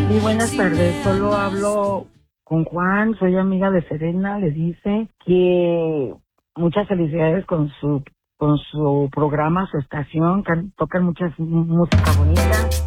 Sí, buenas tardes. Solo hablo con Juan. Soy amiga de Serena. Le dice que muchas felicidades con su programa, su estación. Tocan mucha música bonita.